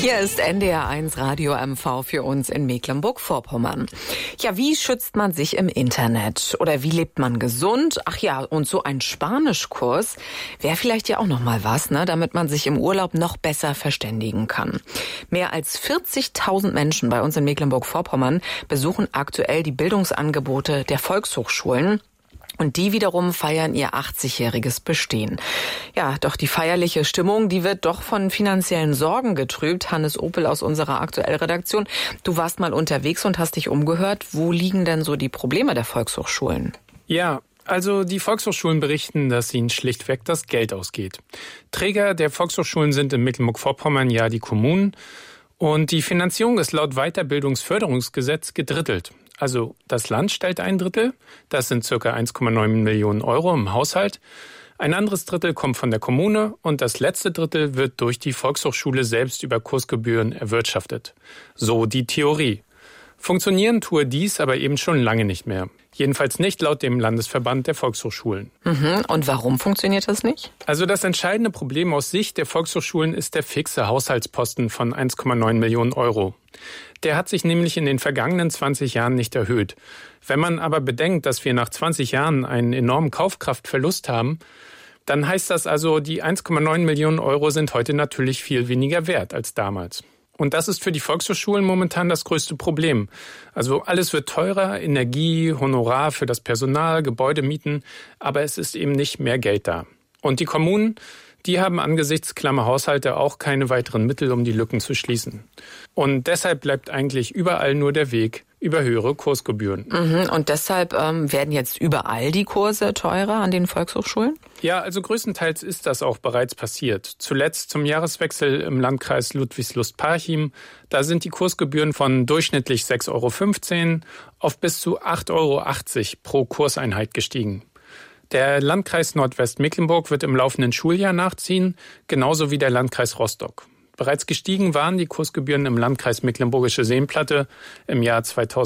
Hier ist NDR1 Radio MV für uns in Mecklenburg-Vorpommern. Ja, wie schützt man sich im Internet? Oder wie lebt man gesund? Ach ja, und so ein Spanischkurs wäre vielleicht ja auch noch mal was, ne? Damit man sich im Urlaub noch besser verständigen kann. Mehr als 40.000 Menschen bei uns in Mecklenburg-Vorpommern besuchen aktuell die Bildungsangebote der Volkshochschulen. Und die wiederum feiern ihr 80-jähriges Bestehen. Ja, doch die feierliche Stimmung, die wird doch von finanziellen Sorgen getrübt. Hannes Opel aus unserer Aktuell-Redaktion. Du warst mal unterwegs und hast dich umgehört. Wo liegen denn so die Probleme der Volkshochschulen? Ja, also die Volkshochschulen berichten, dass ihnen schlichtweg das Geld ausgeht. Träger der Volkshochschulen sind in Mecklenburg-Vorpommern ja die Kommunen. Und die Finanzierung ist laut Weiterbildungsförderungsgesetz gedrittelt. Also das Land stellt ein Drittel, das sind ca. 1,9 Millionen Euro im Haushalt. Ein anderes Drittel kommt von der Kommune und das letzte Drittel wird durch die Volkshochschule selbst über Kursgebühren erwirtschaftet. So die Theorie. Funktionieren tue dies aber eben schon lange nicht mehr. Jedenfalls nicht laut dem Landesverband der Volkshochschulen. Und warum funktioniert das nicht? Also das entscheidende Problem aus Sicht der Volkshochschulen ist der fixe Haushaltsposten von 1,9 Millionen Euro. Der hat sich nämlich in den vergangenen 20 Jahren nicht erhöht. Wenn man aber bedenkt, dass wir nach 20 Jahren einen enormen Kaufkraftverlust haben, dann heißt das also, die 1,9 Millionen Euro sind heute natürlich viel weniger wert als damals. Und das ist für die Volkshochschulen momentan das größte Problem. Also alles wird teurer, Energie, Honorar für das Personal, Gebäudemieten, aber es ist eben nicht mehr Geld da. Und die Kommunen, die haben angesichts klammer Haushalte auch keine weiteren Mittel, um die Lücken zu schließen. Und deshalb bleibt eigentlich überall nur der Weg über höhere Kursgebühren. Und deshalb werden jetzt überall die Kurse teurer an den Volkshochschulen? Ja, also größtenteils ist das auch bereits passiert. Zuletzt zum Jahreswechsel im Landkreis Ludwigslust-Parchim. Da sind die Kursgebühren von durchschnittlich 6,15 € auf bis zu 8,80 € pro Kurseinheit gestiegen. Der Landkreis Nordwestmecklenburg wird im laufenden Schuljahr nachziehen, genauso wie der Landkreis Rostock. Bereits gestiegen waren die Kursgebühren im Landkreis Mecklenburgische Seenplatte im Jahr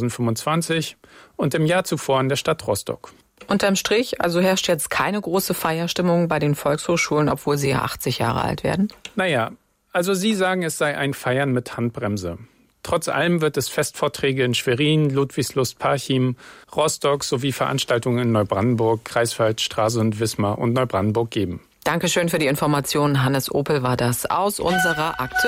2025 und im Jahr zuvor in der Stadt Rostock. Unterm Strich, also herrscht jetzt keine große Feierstimmung bei den Volkshochschulen, obwohl sie ja 80 Jahre alt werden? Naja, also Sie sagen, es sei ein Feiern mit Handbremse. Trotz allem wird es Festvorträge in Schwerin, Ludwigslust-Parchim, Rostock sowie Veranstaltungen in Neubrandenburg, Greifswald, Stralsund, Wismar und Neubrandenburg geben. Dankeschön für die Informationen. Hannes Opel war das aus unserer Aktuell.